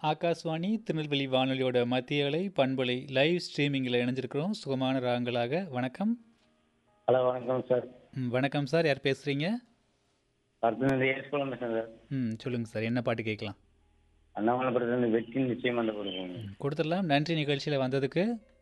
ஆகாஷ்வாணி திருநெல்வேலி வானொலியோட மத்திய அலை பண்பலை லைவ் ஸ்ட்ரீமிங்கில் இணைஞ்சிருக்கிறோம் சுகமான ராகங்களாக. வணக்கம். ஹலோ வணக்கம் சார். வணக்கம் சார், யார் பேசுகிறீங்க? அடுத்தது ஏஸ்குளம் பேசுகிறேன் சார். சொல்லுங்கள் சார், என்ன பாட்டு கேட்கலாம்? அண்ணாமலைபுரத்துலேருந்து வெற்றி நிச்சயம் அந்த கொடுப்போம். கொடுத்துடலாம். நன்றி நிகழ்ச்சியில் வந்ததுக்கு.